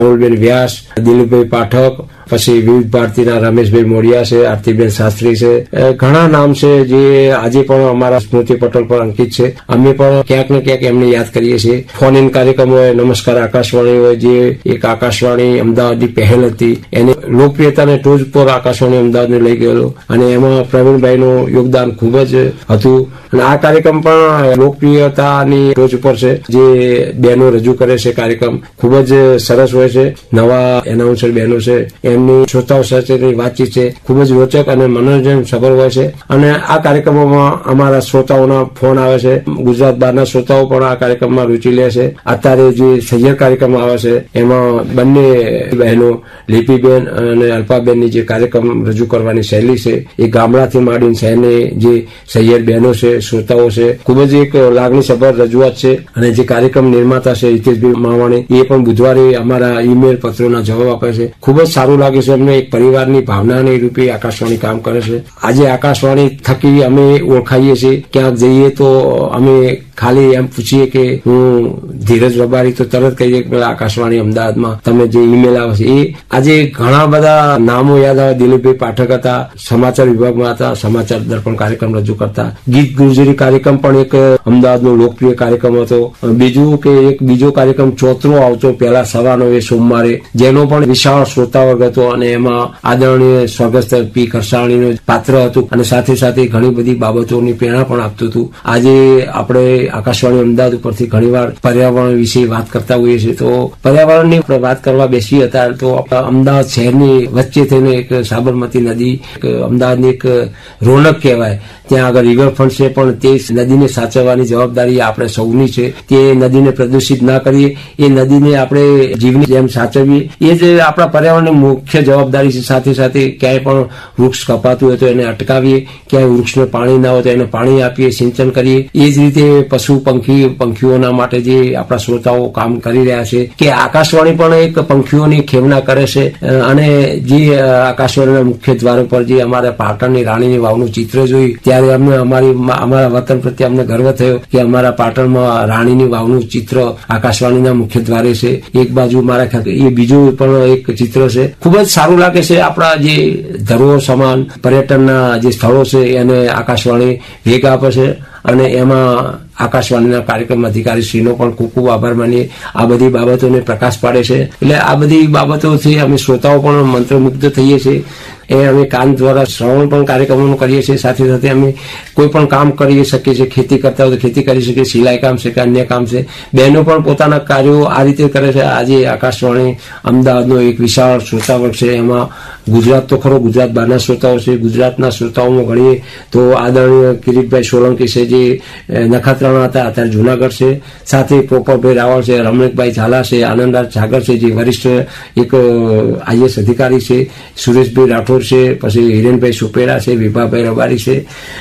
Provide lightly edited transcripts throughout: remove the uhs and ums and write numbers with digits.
અમુલબેન વ્યાસ, દિલીપભાઈ પાઠક, પછી વિવિધ ભારતીના રમેશભાઈ મોડિયા છે, આરતીબેન શાસ્ત્રી છે, ઘણા નામ છે જે આજે પણ અમારા સ્મૃતિ પટલ પર અંકિત છે. અમે પણ ક્યાંક ને ક્યાંક એમને યાદ કરીએ છીએ. ફોન ઇન કાર્યક્રમ હોય, નમસ્કાર આકાશવાણી હોય, જે એક આકાશવાણી અમદાવાદની પહેલ હતી, એની લોકપ્રિયતાને ટોચ પર આકાશવાણી અમદાવાદને લઈ ગયેલો અને એમાં પ્રવીણભાઈનું યોગદાન ખૂબ જ હતું. અને આ કાર્યક્રમ પણ લોકપ્રિયતાની ટોચ પર છે. જે બહેનો રજૂ કરે છે કાર્યક્રમ ખૂબ જ સરસ હોય છે. નવા એનાઉન્સર બહેનો છે, એમની શ્રોતાઓ સાથેની વાતચીત છે ખૂબ જ રોચક અને મનોરંજન સભર હોય છે. અને આ કાર્યક્રમોમાં અમારા શ્રોતાઓના ફોન આવે છે. ગુજરાત બહારના શ્રોતાઓ પણ આ કાર્યક્રમમાં રૂચિ લે છે. અત્યારે જે સૈયર કાર્યક્રમ આવે છે એમાં બંને બહેનો લિપિબેન અને અલ્પાબેનની જે કાર્યક્રમ રજૂ કરવાની શૈલી છે એ ગામડાથી માંડીને શહેરની જે સૈયર બહેનો છે, શ્રોતાઓ છે, ખૂબ જ એક લાગણીસભર રજૂઆત છે. અને જે કાર્યક્રમ નિર્માતા છે હિતેશભાઈ માવાણી, એ પણ બુધવારે અમારા ઈમેલ પત્રોના જવાબ આપે છે. ખૂબ જ સારું લાગે છે અમને. એક પરિવારની ભાવનાની રૂપે આકાશવાણી કામ કરે છે. આજે આકાશવાણી થકી અમે ઓળખાઈએ છીએ. ક્યાંક જઈએ તો અમે ખાલી એમ પૂછીએ કે હું ધીરજ રબારી, તો તરત કહીએ કે આકાશવાણી અમદાવાદમાં તમે જે ઈમેલ આવે છે. એ આજે ઘણા બધા નામો યાદ આવે. દિલીપભાઈ પાઠક હતા, સમાચાર વિભાગમાં હતા, સમાચાર દર્પણ કાર્યક્રમ રજૂ કરતા. ગીત ગુજરી કાર્યક્રમ પણ એક અમદાવાદનો લોકપ્રિય કાર્યક્રમ હતો. બીજું કે એક બીજો કાર્યક્રમ ચોતરો આવતો પહેલા સવારનો, એ સોમવારે, જેનો પણ વિશાળ શ્રોતા વર્ગ હતો અને એમાં આદરણીય સ્વર્ગસ્થ પી ખરસાણીનું પાત્ર હતું અને સાથે સાથે ઘણી બધી બાબતોની પ્રેરણા પણ આપતું હતું. આજે આપણે આકાશવાણી અમદાવાદ ઉપરથી ઘણીવાર પર્યાવરણ વિશે વાત કરતા હોઈએ છીએ, તો પર્યાવરણની વાત કરવા બેસી હતા તો અમદાવાદ શહેરની વચ્ચે થઈને એક સાબરમતી નદી અમદાવાદની એક રોનક કહેવાય. ત્યાં આગળ રિવરફ્રન્ટ છે, પણ તે નદીને સાચવવાની જવાબદારી આપણે સૌની છે. તે નદીને પ્રદૂષિત ના કરીએ, એ નદીને આપણે જીવની જેમ સાચવીએ, એ જ આપણા પર્યાવરણની મુખ્ય જવાબદારી છે. સાથે સાથે ક્યાંય પણ વૃક્ષ કપાતું હોય તો એને અટકાવીએ, ક્યાંય વૃક્ષને પાણી ના હોય તો એને પાણી આપીએ, સિંચન કરીએ. એ જ રીતે પશુ પંખીઓના માટે જે આપણા શ્રોતાઓ કામ કરી રહ્યા છે, કે આકાશવાણી પણ એક પંખીઓની ખેવના કરે છે. અને જે આકાશવાણીના મુખ્ય દ્વારો પર જે અમારા પાટણની રાણીની વાવનું ચિત્ર જોયું ત્યારે અમને અમારા વતન પ્રત્યે અમને ગર્વ થયો કે અમારા પાટણમાં રાણીની વાવનું ચિત્ર આકાશવાણીના મુખ્ય દ્વારે છે. એક બાજુ મારા ખ્યાલ એ બીજું પણ એક ચિત્ર છે. ખૂબ જ સારું લાગે છે. આપણા જે ધરોહર સમાન પર્યટનના જે સ્થળો છે એને આકાશવાણી વેગ આપે છે અને એમાં આકાશવાણીના કાર્યક્રમ અધિકારી શ્રીનો પણ ખૂબ ખૂબ આભાર માનીએ. આ બધી બાબતોને પ્રકાશ પાડે છે. એટલે આ બધી બાબતોથી અમે શ્રોતાઓ પણ મંત્રમુગ્ધ થઈએ છીએ. એ અમે કાન દ્વારા શ્રવણ પણ કાર્યક્રમો કરીએ છીએ. સાથે સાથે અમે કોઈ પણ કામ કરી શકીએ છીએ. ખેતી કરતા હોય તો ખેતી કરી શકીએ, સિલાઈ કામ છે કે અન્ય કામ છે. બહેનો પણ પોતાના કાર્યો આ રીતે કરે છે. આજે આકાશવાણી અમદાવાદનો એક વિશાળ શ્રોતાવર્ગ છે. એમાં ગુજરાત તો ખરો, ગુજરાત બહારના શ્રોતાઓ છે. ગુજરાતના શ્રોતાઓમાં ગણીએ તો આદરણીય કિરીટભાઈ સોલંકી છે, જે નખત્રાણા હતા, અત્યારે જુનાગઢ છે. સાથે પોપટભાઈ રાવળ છે, રમણીકભાઈ ઝાલા છે, આનંદરાજ જાગર છે, જે વરિષ્ઠ એક આઈએસ અધિકારી છે, સુરેશભાઈ રાઠોડ છે, પછી હિરેનભાઈ સુપેરા છે, વિભાભાઈ રબારી છે,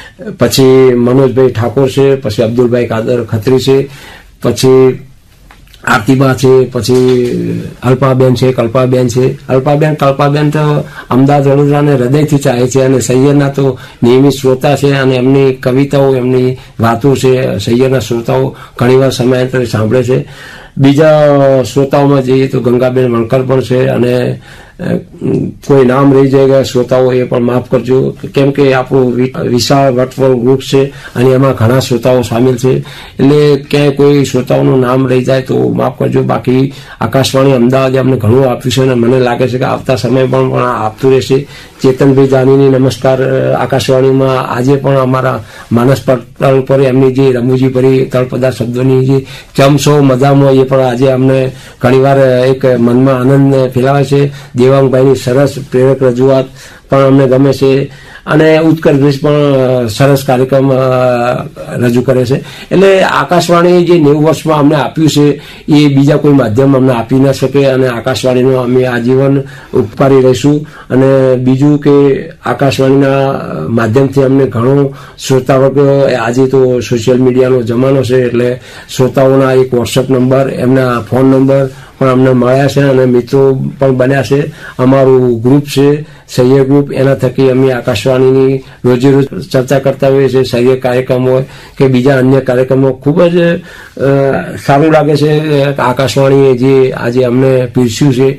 પછી મનોજભાઈ ઠાકોર છે, પછી અબ્દુલભાઈ કાદર ખત્રી છે, પછી આરતીબા છે, પછી અલ્પાબેન છે, કલ્પાબેન છે. કલ્પાબેન તો અમદાવાદ વડોદરાને હૃદયથી ચાહે છે અને સૈયરના તો નિયમિત શ્રોતા છે અને એમની કવિતાઓ, એમની વાતો છે સૈયરના શ્રોતાઓ ઘણીવાર સમયાંતરે સાંભળે છે. બીજા શ્રોતાઓમાં જઈએ તો ગંગાબેન વણકર પણ છે અને કોઈ નામ રહી જાય શ્રોતાઓ એ પણ માફ કરજો, કેમ કે આપણું વિશાળ વટવળ વૃક્ષ છે અને એમાં ઘણા શ્રોતાઓ સામેલ છે. એટલે ક્યાંય કોઈ શ્રોતાઓનું નામ રહી જાય તો માફ કરજો. બાકી આકાશવાણી અમદાવાદે અમને ઘણું આપ્યું છે અને મને લાગે છે કે આવતા સમય પણ આપતું રહેશે. ચેતનભાઈ જાનીની નમસ્કાર આકાશવાણીમાં આજે પણ અમારા માનસ પટલ ઉપર એમની જે રમૂજી ભરી તળપદાર શબ્દોની જે ચમસો મજામાં એ પણ આજે અમને ઘણીવાર એક મનમાં આનંદ ફેલાવે છે. દેવાંગભાઈની સરસ પ્રેરક રજૂઆત પણ અમને ગમે છે અને ઉત્કર્ષ પણ સરસ કાર્યક્રમ રજૂ કરે છે. એટલે આકાશવાણી જે 90 વર્ષમાં અમને આપ્યું છે એ બીજા કોઈ માધ્યમ અમને આપી ન શકે અને આકાશવાણીનો અમે આજીવન ઉપકારી રહીશું. અને બીજું કે આકાશવાણીના માધ્યમથી અમને ઘણો શ્રોતાવર્ગ, આજે તો સોશિયલ મીડિયાનો જમાનો છે એટલે શ્રોતાઓના એક વોટ્સઅપ નંબર, એમના ફોન નંબર પણ અમને મળ્યા છે અને મિત્રો પણ બન્યા છે. અમારું ગ્રુપ છે, સહયોગ ગ્રુપ, ગ્રુપ, એના થકી અમે આકાશવાણીની રોજે રોજ ચર્ચા કરતા હોઈએ છીએ. શરીર કાર્યક્રમો હોય કે બીજા અન્ય કાર્યક્રમો ખૂબ જ સારું લાગે છે. આકાશવાણીએ જે આજે અમને પીરસ્યું છે